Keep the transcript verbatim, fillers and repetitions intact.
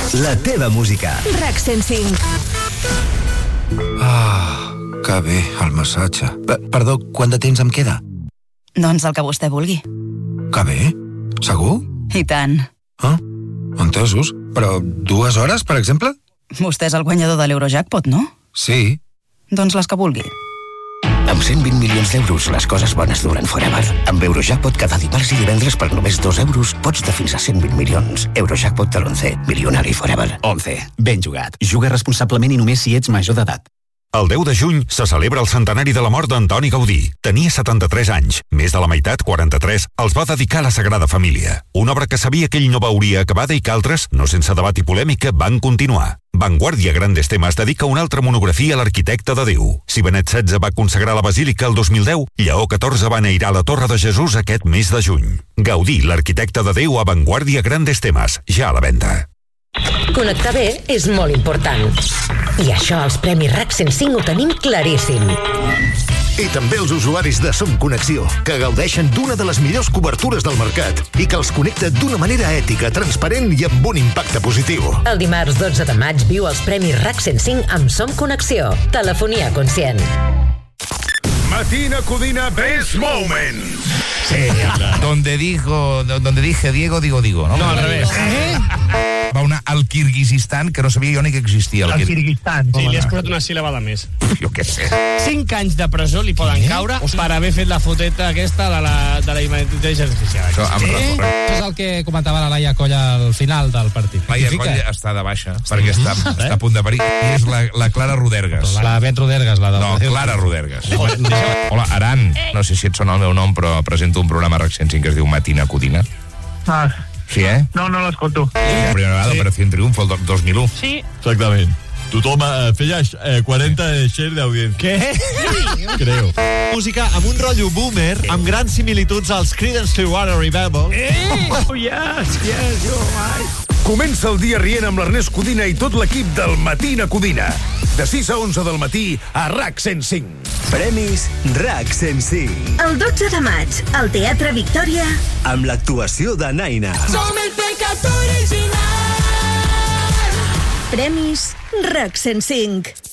La teva música. RAC cent cinc. Ah, que bé, el massatge. P- Perdó, quant de temps em queda? Doncs el que vostè vulgui. Que bé? Segur? I tant. Ah, entesos. Però dues hores, per exemple? Vostè és el guanyador de l'Eurojackpot, no? Sí. Doncs les que vulgui. Amb cent vint milions d'euros, les coses bones duren forever. Amb Eurojackpot, cada dimarts i divendres per només dos euros pots de fins a cent vint milions. Eurojackpot de l'onze. Milionari forever. onze. Ben jugat. Juga responsablement i només si ets major d'edat. El deu de juny se celebra el centenari de la mort d'Antoni Gaudí. Tenia setanta-tres anys. Més de la meitat, quaranta-tres, els va dedicar a la Sagrada Família. Una obra que sabia que ell no veuria acabada i que altres, no sense debat i polèmica, van continuar. Vanguardia Grandes Temes dedica una altra monografia a l'arquitecte de Déu. Si Benet setze va consagrar la Basílica el dos mil deu, Lleó catorze va enairar la Torre de Jesús aquest mes de juny. Gaudí, l'arquitecte de Déu a Vanguardia Grandes Temes, ja a la venda. Connectar bé és molt important. I això als Premis RAC cent cinc ho tenim claríssim. I també els usuaris de Som Connexió, que gaudeixen d'una de les millors cobertures del mercat i que els connecta d'una manera ètica, transparent i amb un impacte positiu. El dimarts dotze de maig viu els Premis RAC cent cinc amb Som Connexió. Telefonia conscient. Matina Codina Best Moments. Sí, donde dijo, donde dije Diego, digo, digo, ¿no? No, al revés. ¿Eh? Va una al Kirguizistan, que no sabia jo ni que existia. El Kirguizistan. Sí, li has posat una síl·laba més. Jo què sé. Cinc anys de presó li poden eh? caure per haver fet la foteta aquesta de la, de la intel·ligència artificial. Això, amb eh? Això és el que comentava la Laia Colla al final del partit. Laia Colla està de baixa, perquè està, està a punt de parir. I és la, la Clara Rodergas. La Bet Rodergas, la de... No, Clara Rodergas. Hola, Aran. No sé si et sona el meu nom, però presento un programa RAC cent cinc que es diu Matina Codina. Ah. Sí, eh? No, no l'escolto. La primera vegada, sí. Operació Triunfo, el dos mil u. Sí. Exactament. Tothom eh, feia eh, quaranta share d'audiència. Què? Sí. Creo. Música amb un rotllo boomer, amb grans similituds als Creedence Clearwater Revival. Eh! Oh, yes, yes, you're right. Comença el dia rient amb l'Ernest Codina i tot l'equip del Matina Codina. De sis a onze del matí a RAC cent cinc. Premis RAC cent cinc. El dotze de maig, al Teatre Victòria, amb l'actuació de Naina. Som el pecat original. Premis RAC cent cinc.